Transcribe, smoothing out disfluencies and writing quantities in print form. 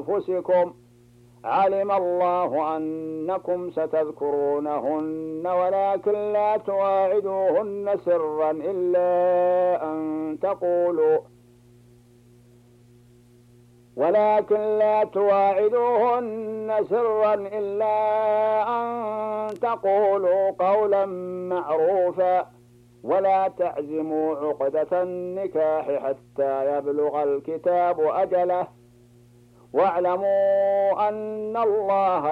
أنفسكم علم الله أنكم ستذكرونهن ولكن لا تواعدوهن سرا إلا أن تقولوا قولا معروفا ولا تعزموا عقدة النكاح حتى يبلغ الكتاب أجله واعلموا أن الله